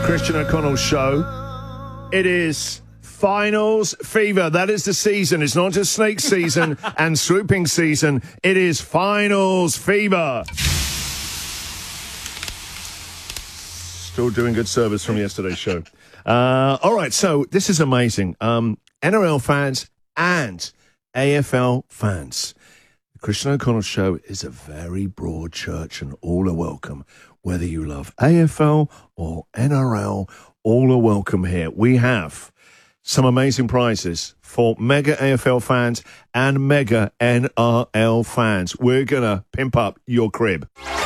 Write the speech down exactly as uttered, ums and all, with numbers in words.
Christian O'Connell Show. It is finals fever. That is the season. It's not just snake season and swooping season. It is finals fever. Still doing good service from yesterday's show. Uh, all right, so this is amazing. Um, N R L fans and A F L fans. The Christian O'Connell Show is a very broad church and all are welcome. Whether you love A F L or N R L, all are welcome here. We have some amazing prizes for mega A F L fans and mega N R L fans. We're going to pimp up your crib.